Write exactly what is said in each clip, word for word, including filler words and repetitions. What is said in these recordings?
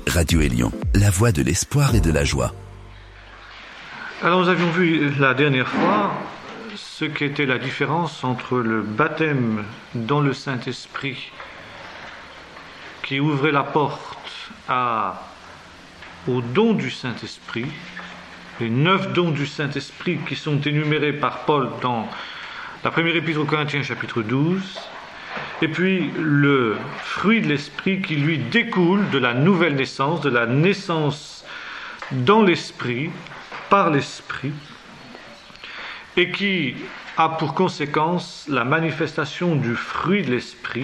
Radio Élion, la voix de l'espoir et de la joie. Alors nous avions vu la dernière fois ce qu'était la différence entre le baptême dans le Saint-Esprit qui ouvrait la porte à, aux dons du Saint-Esprit, les neuf dons du Saint-Esprit qui sont énumérés par Paul dans la première épître aux Corinthiens chapitre douze, et puis le fruit de l'Esprit qui lui découle de la nouvelle naissance, de la naissance dans l'Esprit, par l'Esprit, et qui a pour conséquence la manifestation du fruit de l'Esprit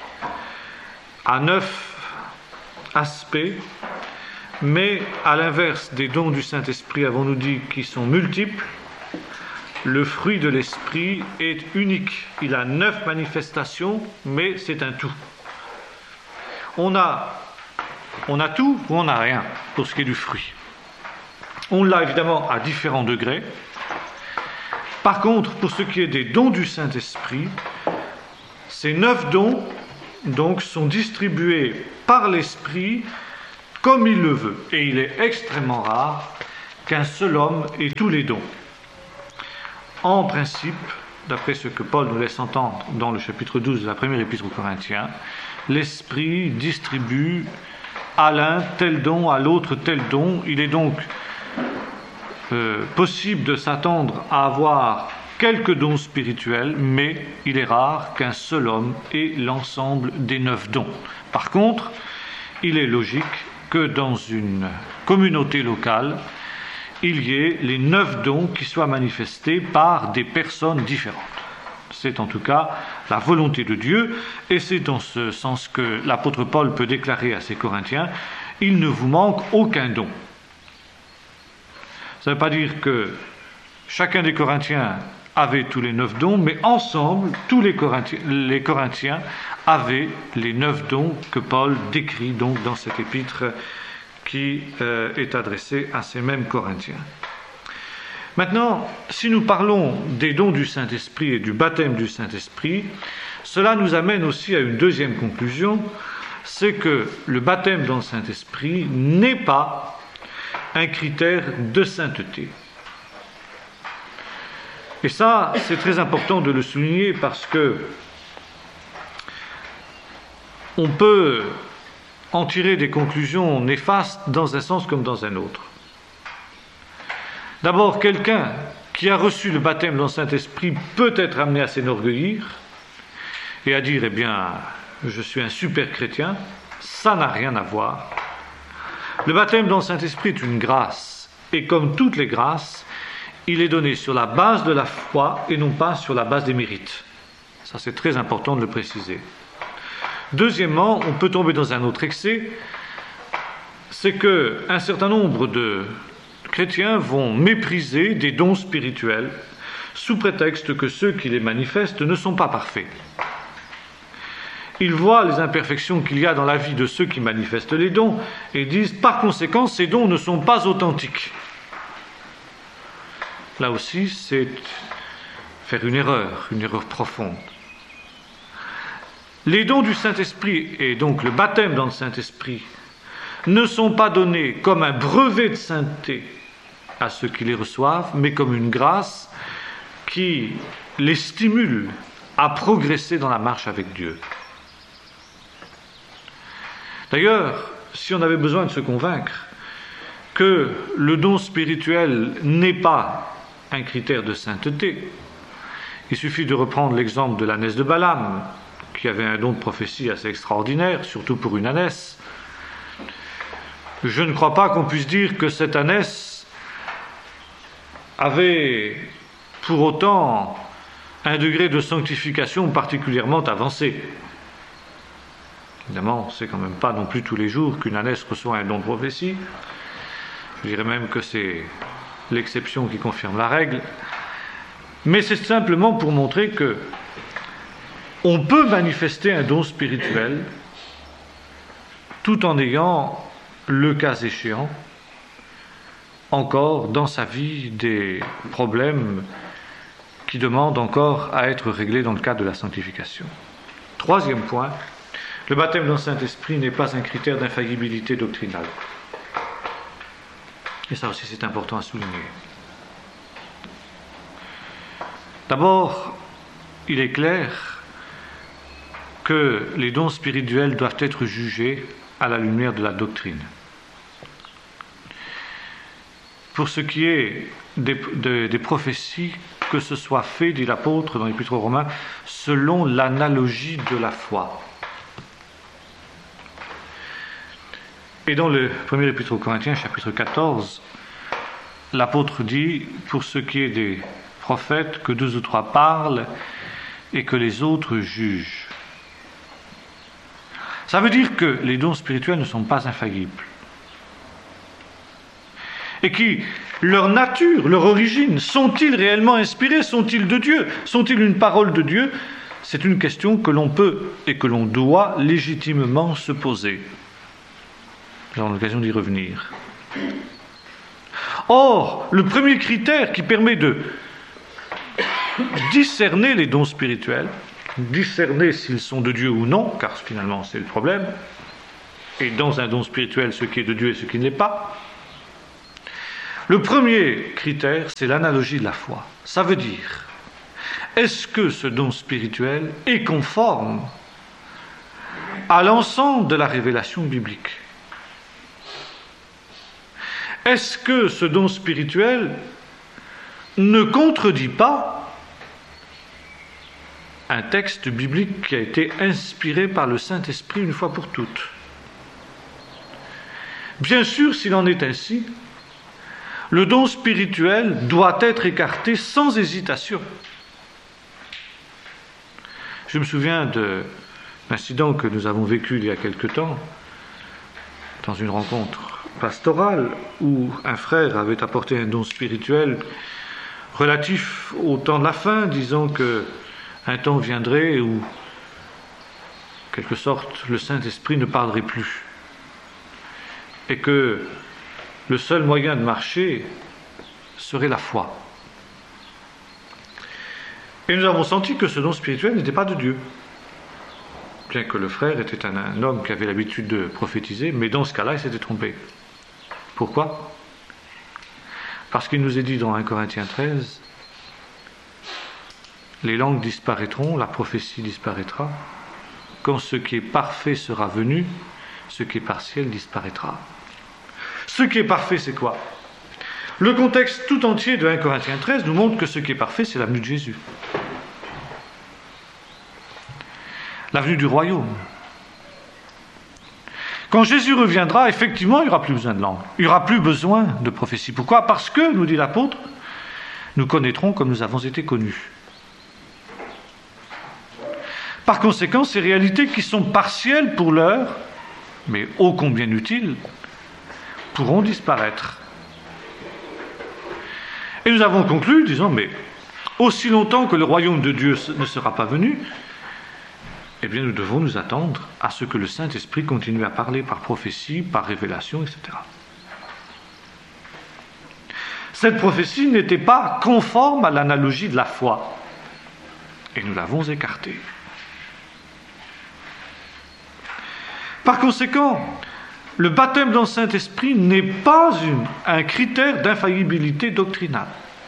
à neuf aspects, mais à l'inverse des dons du Saint-Esprit, avons-nous dit, qui sont multiples, le fruit de l'Esprit est unique. Il a neuf manifestations, mais c'est un tout. On a, on a tout ou on n'a rien pour ce qui est du fruit. On l'a évidemment à différents degrés. Par contre, pour ce qui est des dons du Saint-Esprit, ces neuf dons donc, sont distribués par l'Esprit comme il le veut. Et il est extrêmement rare qu'un seul homme ait tous les dons. En principe, d'après ce que Paul nous laisse entendre dans le chapitre douze de la première épître aux Corinthiens, l'Esprit distribue à l'un tel don, à l'autre tel don. Il est donc euh, possible de s'attendre à avoir quelques dons spirituels, mais il est rare qu'un seul homme ait l'ensemble des neuf dons. Par contre, il est logique que dans une communauté locale, il y ait les neuf dons qui soient manifestés par des personnes différentes. C'est en tout cas la volonté de Dieu, et c'est dans ce sens que l'apôtre Paul peut déclarer à ses Corinthiens « Il ne vous manque aucun don ». Ça ne veut pas dire que chacun des Corinthiens avait tous les neuf dons, mais ensemble, tous les Corinthiens, les Corinthiens avaient les neuf dons que Paul décrit donc dans cette épître qui euh, est adressée à ces mêmes Corinthiens. Maintenant, si nous parlons des dons du Saint-Esprit et du baptême du Saint-Esprit, cela nous amène aussi à une deuxième conclusion, c'est que le baptême dans le Saint-Esprit n'est pas un critère de sainteté. Et ça, c'est très important de le souligner parce que on peut en tirer des conclusions néfastes dans un sens comme dans un autre. D'abord, quelqu'un qui a reçu le baptême dans le Saint-Esprit peut être amené à s'enorgueillir et à dire « Eh bien, je suis un super chrétien ». Ça n'a rien à voir. Le baptême dans le Saint-Esprit est une grâce, et comme toutes les grâces, il est donné sur la base de la foi et non pas sur la base des mérites. Ça, c'est très important de le préciser. Deuxièmement, on peut tomber dans un autre excès, c'est qu'un certain nombre de chrétiens vont mépriser des dons spirituels sous prétexte que ceux qui les manifestent ne sont pas parfaits. Ils voient les imperfections qu'il y a dans la vie de ceux qui manifestent les dons et disent, par conséquent, ces dons ne sont pas authentiques. Là aussi, c'est faire une erreur, une erreur profonde. Les dons du Saint-Esprit, et donc le baptême dans le Saint-Esprit, ne sont pas donnés comme un brevet de sainteté à ceux qui les reçoivent, mais comme une grâce qui les stimule à progresser dans la marche avec Dieu. D'ailleurs, si on avait besoin de se convaincre que le don spirituel n'est pas un critère de sainteté, il suffit de reprendre l'exemple de l'ânesse de Balaam, qui avait un don de prophétie assez extraordinaire, surtout pour une ânesse. Je ne crois pas qu'on puisse dire que cette ânesse avait pour autant un degré de sanctification particulièrement avancé. Évidemment, c'est quand même pas non plus tous les jours qu'une ânesse reçoit un don de prophétie. Je dirais même que c'est l'exception qui confirme la règle. Mais c'est simplement pour montrer que on peut manifester un don spirituel tout en ayant, le cas échéant, encore dans sa vie des problèmes qui demandent encore à être réglés dans le cadre de la sanctification. Troisième point, Le baptême dans le Saint-Esprit n'est pas un critère d'infaillibilité doctrinale. Et ça aussi, c'est important à souligner. D'abord, il est clair que les dons spirituels doivent être jugés à la lumière de la doctrine. Pour ce qui est des, des, des prophéties, que ce soit fait, dit l'apôtre dans l'Épître aux Romains, selon l'analogie de la foi. Et dans le premier Épître aux Corinthiens, chapitre quatorze, l'apôtre dit, pour ce qui est des prophètes, que deux ou trois parlent et que les autres jugent. Ça veut dire que les dons spirituels ne sont pas infaillibles. Et qui, leur nature, leur origine, sont-ils réellement inspirés? Sont-ils de Dieu? Sont-ils une parole de Dieu? C'est une question que l'on peut et que l'on doit légitimement se poser. Nous aurons l'occasion d'y revenir. Or, le premier critère qui permet de discerner les dons spirituels, discerner s'ils sont de Dieu ou non, car finalement c'est le problème, et dans un don spirituel ce qui est de Dieu et ce qui ne l'est pas, le premier critère c'est l'analogie de la foi. Ça veut dire, est-ce que ce don spirituel est conforme à l'ensemble de la révélation biblique? Est-ce que ce don spirituel ne contredit pas un texte biblique qui a été inspiré par le Saint-Esprit une fois pour toutes? Bien sûr, s'il en est ainsi, le don spirituel doit être écarté sans hésitation. Je me souviens de l'incident que nous avons vécu il y a quelque temps, dans une rencontre pastorale, où un frère avait apporté un don spirituel relatif au temps de la fin, disant que un temps viendrait où, en quelque sorte, le Saint-Esprit ne parlerait plus. Et que le seul moyen de marcher serait la foi. Et nous avons senti que ce don spirituel n'était pas de Dieu. Bien que le frère était un, un homme qui avait l'habitude de prophétiser, mais dans ce cas-là, il s'était trompé. Pourquoi? Parce qu'il nous est dit dans un Corinthiens treize, les langues disparaîtront, la prophétie disparaîtra, quand ce qui est parfait sera venu, ce qui est partiel disparaîtra. Ce qui est parfait, c'est quoi? Le contexte tout entier de un Corinthiens treize nous montre que ce qui est parfait, c'est la venue de Jésus. La venue du royaume. Quand Jésus reviendra, effectivement, il n'y aura plus besoin de langue. Il n'y aura plus besoin de prophétie. Pourquoi? Parce que, nous dit l'apôtre, nous connaîtrons comme nous avons été connus. Par conséquent, ces réalités qui sont partielles pour l'heure, mais ô combien utiles, pourront disparaître. Et nous avons conclu, disons, mais aussi longtemps que le royaume de Dieu ne sera pas venu, eh bien nous devons nous attendre à ce que le Saint-Esprit continue à parler par prophétie, par révélation, et cetera. Cette prophétie n'était pas conforme à l'analogie de la foi, et nous l'avons écartée. Par conséquent, le baptême dans le Saint-Esprit n'est pas une, un critère d'infaillibilité doctrinale.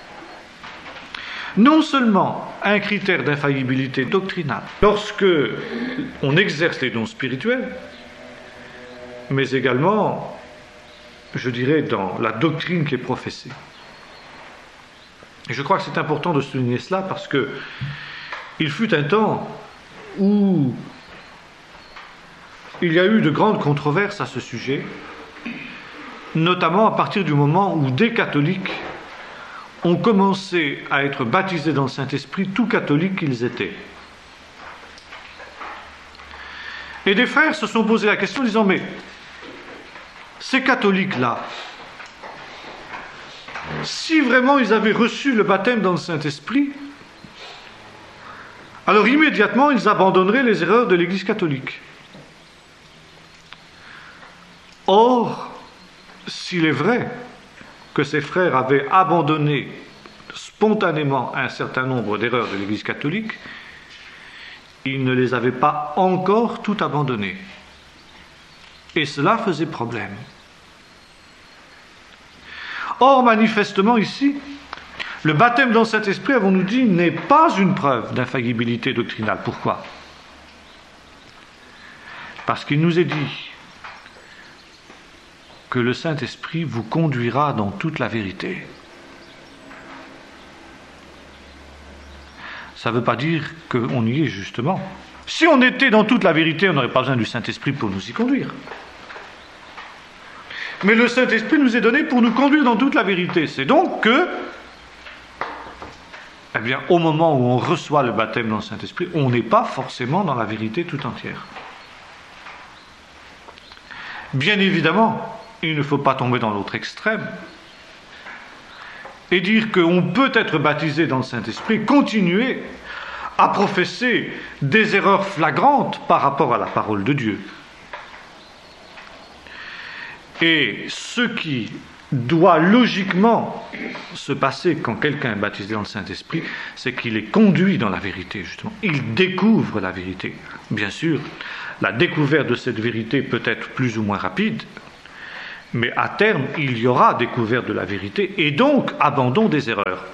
Non seulement un critère d'infaillibilité doctrinale lorsque on exerce les dons spirituels, mais également, je dirais, dans la doctrine qui est professée. Et je crois que c'est important de souligner cela parce que il fut un temps où il y a eu de grandes controverses à ce sujet, notamment à partir du moment où des catholiques ont commencé à être baptisés dans le Saint-Esprit, tout catholiques qu'ils étaient. Et des frères se sont posé la question en disant, mais ces catholiques-là, si vraiment ils avaient reçu le baptême dans le Saint-Esprit, alors immédiatement ils abandonneraient les erreurs de l'Église catholique. Or, s'il est vrai que ces frères avaient abandonné spontanément un certain nombre d'erreurs de l'Église catholique, il ne les avait pas encore tout abandonnés. Et cela faisait problème. Or, manifestement ici, le baptême dans le Saint-Esprit, avons-nous dit, n'est pas une preuve d'infaillibilité doctrinale. Pourquoi ? Parce qu'il nous est dit que le Saint-Esprit vous conduira dans toute la vérité. Ça ne veut pas dire qu'on y est justement. Si on était dans toute la vérité, on n'aurait pas besoin du Saint-Esprit pour nous y conduire. Mais le Saint-Esprit nous est donné pour nous conduire dans toute la vérité. C'est donc que, eh bien, au moment où on reçoit le baptême dans le Saint-Esprit, on n'est pas forcément dans la vérité tout entière. Bien évidemment, il ne faut pas tomber dans l'autre extrême et dire qu'on peut être baptisé dans le Saint-Esprit, continuer à professer des erreurs flagrantes par rapport à la parole de Dieu. Et ce qui doit logiquement se passer quand quelqu'un est baptisé dans le Saint-Esprit, c'est qu'il est conduit dans la vérité, justement. Il découvre la vérité. Bien sûr, la découverte de cette vérité peut être plus ou moins rapide, mais à terme, il y aura découverte de la vérité et donc abandon des erreurs.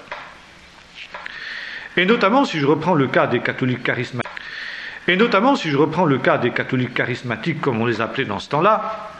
Et notamment, si je reprends le cas des catholiques charismatiques, et notamment si je reprends le cas des catholiques charismatiques, comme on les appelait dans ce temps-là,